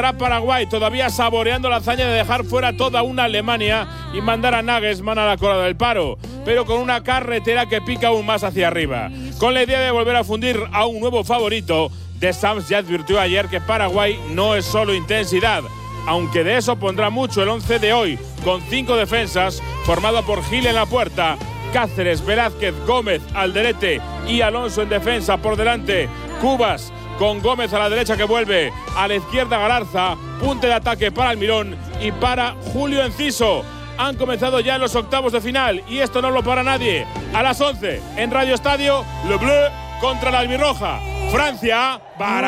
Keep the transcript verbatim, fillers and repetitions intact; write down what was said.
estará Paraguay todavía saboreando la hazaña de dejar fuera toda una Alemania y mandar a Nagelsmann a la cola del paro, pero con una carretera que pica aún más hacia arriba. Con la idea de volver a fundir a un nuevo favorito, Deschamps ya advirtió ayer que Paraguay no es solo intensidad, aunque de eso pondrá mucho el once de hoy, con cinco defensas, formado por Gil en la puerta, Cáceres, Velázquez, Gómez, Alderete y Alonso en defensa por delante, Cubas con Gómez a la derecha que vuelve, a la izquierda Galarza, punte de ataque para Almirón y para Julio Enciso. Han comenzado ya los octavos de final y esto no lo para nadie. A las once en Radio Estadio, Le Bleu contra la Albirroja. Francia, para